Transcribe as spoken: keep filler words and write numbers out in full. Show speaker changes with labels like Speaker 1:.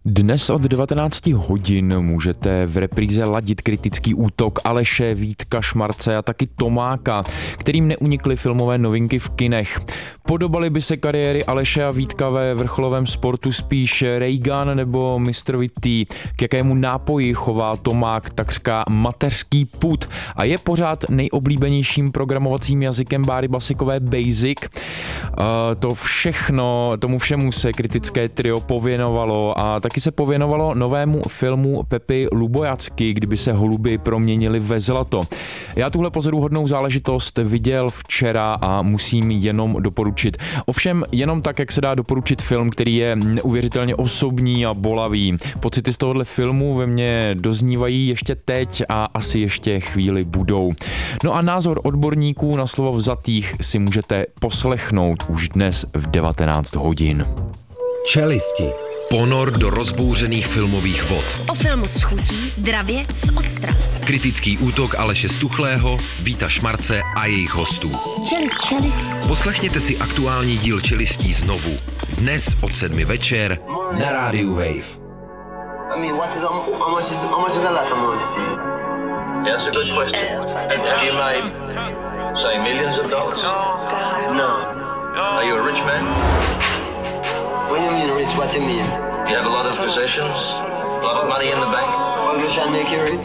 Speaker 1: Dnes od devatenáct hodin můžete v repríze ladit kritický útok Aleše, Vítka, Šmarce a taky Tomáka, kterým neunikly filmové novinky v kinech. Podobaly by se kariéry Aleše a Vítka ve vrcholovém sportu spíš Reagan nebo mistr T, k jakému nápoji chová Tomák takřka mateřský pud a je pořád nejoblíbenějším programovacím jazykem Báry Basikové Basic. Uh, to všechno, tomu všemu se kritické trio pověnovalo a taky se pověnovalo novému filmu Pepy Lubojacky, kdyby se holuby proměnili ve zlato. Já tuhle pozoruhodnou záležitost viděl včera a musím jenom doporučit. Ovšem jenom tak, jak se dá doporučit film, který je neuvěřitelně osobní a bolavý. Pocity z tohohle filmu ve mně doznívají ještě teď a asi ještě chvíli budou. No a názor odborníků na slovo vzatých si můžete poslechnout už dnes v devatenáct hodin.
Speaker 2: Čelisti. Ponor do rozbouřených filmových vod.
Speaker 3: O filmu s chutí, dravě, z ostra.
Speaker 2: Kritický útok Aleše Stuchlého, Víta Šmarce a jejich hostů.
Speaker 3: Čelist, čelist.
Speaker 2: Poslechněte si aktuální díl Čelistí znovu. Dnes od sedmi večer na rádiu Wave.
Speaker 4: I mean, what is, how much is, how much is a lot of money?
Speaker 5: Yeah, that's a good question. Do you make, say, millions of dollars?
Speaker 4: No.
Speaker 5: Are you a rich man?
Speaker 4: What do you mean rich? What do you mean?
Speaker 5: You have a lot of possessions? A lot of money in the bank?
Speaker 4: Position make you rich?